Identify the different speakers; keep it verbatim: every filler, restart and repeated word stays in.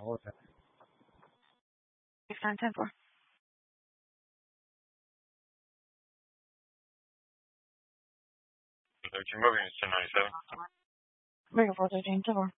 Speaker 1: Next time, ten four.
Speaker 2: Kimberly is ten ninety-seven.
Speaker 1: Vehicle four thirteen, ten four.